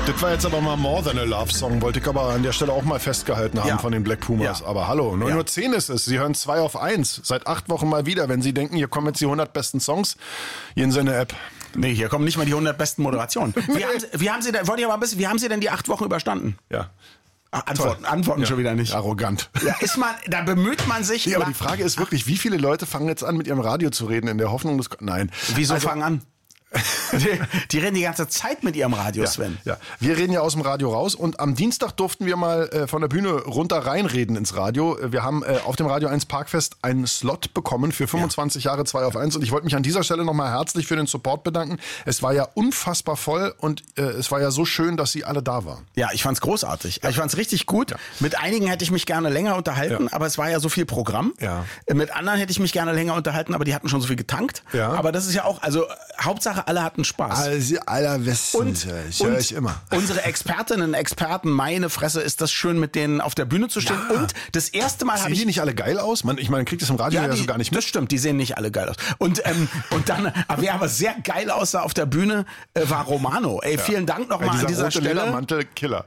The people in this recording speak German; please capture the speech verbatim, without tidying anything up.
Das war jetzt aber mal More Than a Love Song, wollte ich aber an der Stelle auch mal festgehalten haben Ja. von den Black Pumas. Ja. Aber hallo, neun Uhr zehn ist es. Sie hören zwei auf eins. Seit acht Wochen mal wieder. Wenn Sie denken, hier kommen jetzt die hundert besten Songs, gehen Sie in eine App. Nee, hier kommen nicht mal die hundert besten Moderationen. Wie, haben Sie, wie haben Sie denn, wollte ich aber ein bisschen, wie haben Sie denn die acht Wochen überstanden? Ja. Ah, Antworten, Antworten Ja. schon wieder nicht. Arrogant. Ja, ist man, da bemüht man sich. Ja, aber die Frage ist wirklich, wie viele Leute fangen jetzt an, mit ihrem Radio zu reden, in der Hoffnung, dass... Nein. Wieso Also- fangen an? Die, die reden die ganze Zeit mit ihrem Radio, Sven. Ja, wir reden ja aus dem Radio raus und am Dienstag durften wir mal äh, von der Bühne runter reinreden ins Radio. Wir haben äh, auf dem Radio eins Parkfest einen Slot bekommen für fünfundzwanzig Jahre zwei auf eins und ich wollte mich an dieser Stelle nochmal herzlich für den Support bedanken. Es war ja unfassbar voll und äh, es war ja so schön, dass Sie alle da waren. Ja, ich fand's großartig. Ich fand's richtig gut. Mit einigen hätte ich mich gerne länger unterhalten, Ja. aber es war ja so viel Programm. Ja. Mit anderen hätte ich mich gerne länger unterhalten, aber die hatten schon so viel getankt. Ja. Aber das ist ja auch, also Hauptsache alle hatten Spaß. Also allerbesten, Und, ich höre und ich immer. unsere Expertinnen, Experten, meine Fresse, ist das schön, mit denen auf der Bühne zu stehen. Ja. Und das erste Mal habe Sehen ich... die nicht alle geil aus? Man, ich meine, man kriegt das im Radio ja, die, so gar nicht mit. Das stimmt, die sehen nicht alle geil aus. Und, ähm, und dann, aber wer aber sehr geil aussah auf der Bühne, äh, war Romano. Ey, vielen Dank nochmal Dieser an dieser rote Stelle. Ledermantel, Killer.